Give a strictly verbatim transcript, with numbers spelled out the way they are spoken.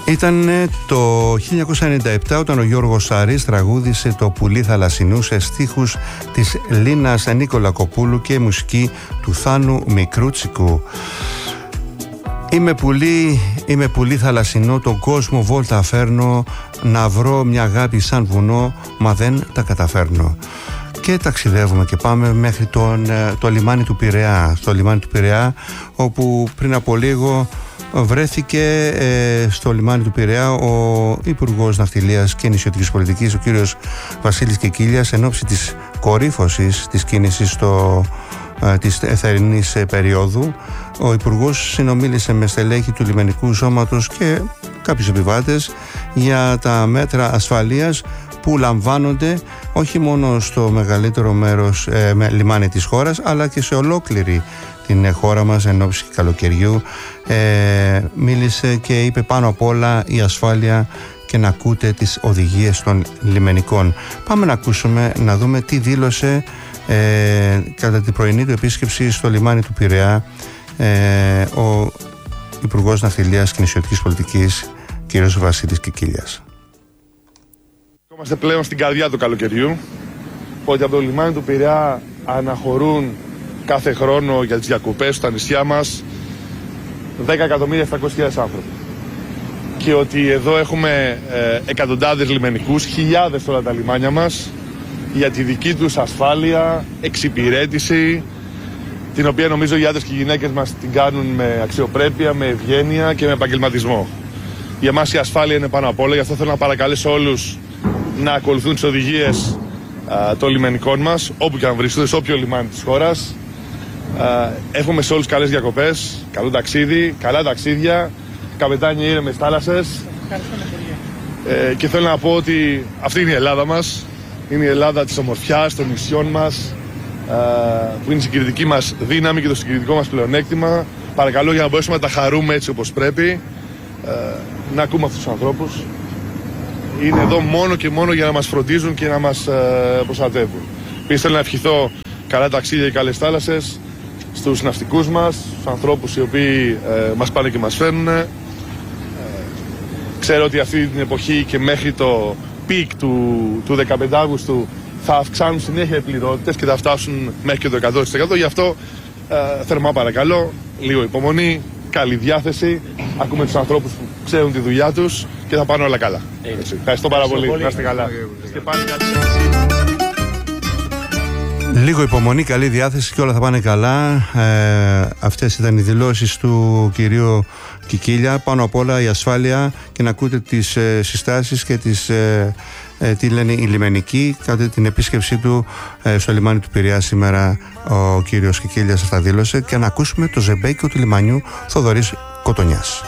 Ήταν το χίλια εννιακόσια ενενήντα επτά όταν ο Γιώργος Σαρής τραγούδισε το «Πουλί Θαλασσινού» σε στίχους της Λίνας Νικολακοπούλου και μουσική του Θάνου Μικρούτσικου. Είμαι πουλί, είμαι πουλί θαλασσινό, τον κόσμο βόλτα φέρνω, να βρω μια αγάπη σαν βουνό, μα δεν τα καταφέρνω. Και ταξιδεύουμε και πάμε μέχρι τον, το λιμάνι του Πειραιά, στο λιμάνι του Πειραιά, όπου πριν από λίγο βρέθηκε ε, στο λιμάνι του Πειραιά ο Υπουργός Ναυτιλίας και Νησιωτικής Πολιτικής, ο κύριος Βασίλης Κικίλιας, εν ώψη της κορύφωσης της κίνησης στο, ε, της θερινής ε, περίοδου. Ο Υπουργός συνομίλησε με στελέχη του λιμενικού σώματος και κάποιους επιβάτες για τα μέτρα ασφαλείας που λαμβάνονται όχι μόνο στο μεγαλύτερο μέρος ε, με, λιμάνι της χώρας, αλλά και σε ολόκληρη την χώρα μας εν ώψη καλοκαιριού. Ε, μίλησε και είπε πάνω απ' όλα η ασφάλεια και να ακούτε τις οδηγίες των λιμενικών. Πάμε να ακούσουμε, να δούμε τι δήλωσε ε, κατά την πρωινή του επίσκεψη στο λιμάνι του Πειραιά ε, ο Υπουργός Ναυτιλίας και Νησιωτικής Πολιτικής κ. Βασίλης Κικίλιας. Είμαστε πλέον στην καρδιά του καλοκαιριού, ότι από το λιμάνι του Πειραιά αναχωρούν κάθε χρόνο για τις διακοπές στα νησιά μας δέκα εκατομμύρια επτακόσιες χιλιάδες άνθρωποι. Και ότι εδώ έχουμε ε, εκατοντάδες λιμενικούς, χιλιάδες όλα τα λιμάνια μας, για τη δική τους ασφάλεια, εξυπηρέτηση, την οποία νομίζω οι άντρες και οι γυναίκες μας την κάνουν με αξιοπρέπεια, με ευγένεια και με επαγγελματισμό. Για εμάς η ασφάλεια είναι πάνω απ' όλα, γι' αυτό θέλω να παρακαλέσω όλους να ακολουθούν τις οδηγίες α, των λιμενικών μας, όπου και αν βρίσκονται, σε όποιο λιμάνι της χώρας. Α, εύχομαι σε όλους καλές διακοπές, καλό ταξίδι, καλά ταξίδια, καπετάνια ήρεμες θάλασσες. Ε, και θέλω να πω ότι αυτή είναι η Ελλάδα μας, είναι η Ελλάδα της ομορφιάς, των νησιών μας, α, που είναι η συγκριτική μας δύναμη και το συγκριτικό μας πλεονέκτημα. Παρακαλώ, για να μπορέσουμε να τα χαρούμε έτσι όπως πρέπει, α, να ακούμε αυτούς τους ανθρώπους. Είναι εδώ μόνο και μόνο για να μας φροντίζουν και να μας ε, προστατεύουν. Επίσης θέλω να ευχηθώ καλά ταξίδια και καλές θάλασσες στους ναυτικούς μας, στους ανθρώπους οι οποίοι ε, μας πάνε και μας φέρνουν. Ε, ξέρω ότι αυτή την εποχή και μέχρι το πικ του, του δεκαπέντε Αυγούστου θα αυξάνουν συνέχεια οι πληρότητες και θα φτάσουν μέχρι και το εκατό τοις εκατό. Γι' αυτό ε, θερμά παρακαλώ, λίγο υπομονή, καλή διάθεση. Ακούμε τους ανθρώπους που ξέρουν τη δουλειά τους και θα πάνε όλα καλά. Έτσι. Ευχαριστώ πάρα πολύ. Να είστε καλά. Και πάλι λίγο υπομονή, καλή διάθεση και όλα θα πάνε καλά. Ε, αυτές ήταν οι δηλώσεις του κυρίου Κικίλια. Πάνω απ' όλα η ασφάλεια και να ακούτε τις ε, συστάσεις και τις, ε, ε, τι λένε οι λιμενικοί. Κατά την επίσκεψή του ε, στο λιμάνι του Πειραιά σήμερα ο κύριος Κικίλιας αυτά δήλωσε. Και να ακούσουμε το ζεμπέκιο του λιμανιού Θοδωρής Κοτονιάς.